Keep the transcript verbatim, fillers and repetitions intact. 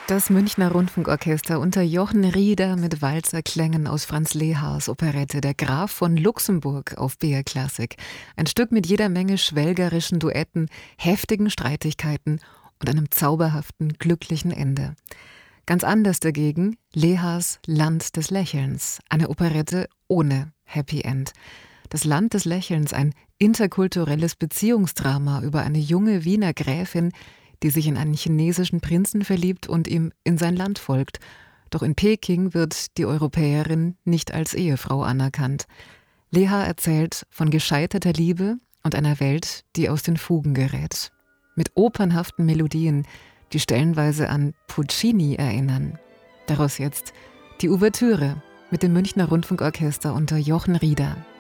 Das Münchner Rundfunkorchester unter Jochen Rieder mit Walzerklängen aus Franz Lehars Operette Der Graf von Luxemburg auf B R Klassik. Ein Stück mit jeder Menge schwelgerischen Duetten, heftigen Streitigkeiten und einem zauberhaften, glücklichen Ende. Ganz anders dagegen Lehars Land des Lächelns, eine Operette ohne Happy End. Das Land des Lächelns, ein interkulturelles Beziehungsdrama über eine junge Wiener Gräfin, die sich in einen chinesischen Prinzen verliebt und ihm in sein Land folgt. Doch in Peking wird die Europäerin nicht als Ehefrau anerkannt. Lehar erzählt von gescheiterter Liebe und einer Welt, die aus den Fugen gerät. Mit opernhaften Melodien, die stellenweise an Puccini erinnern. Daraus jetzt die Ouvertüre mit dem Münchner Rundfunkorchester unter Jochen Rieder.